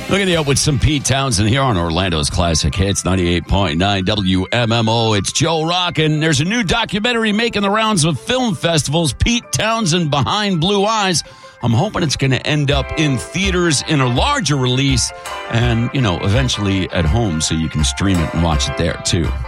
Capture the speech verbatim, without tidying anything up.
Looking you up with some Pete Townsend here on Orlando's Classic Hits, ninety-eight point nine W M M O. It's Joe Rock, and there's a new documentary making the rounds of film festivals, Pete Townsend Behind Blue Eyes. I'm hoping it's going to end up in theaters in a larger release and, you know, eventually at home so you can stream it and watch it there, too.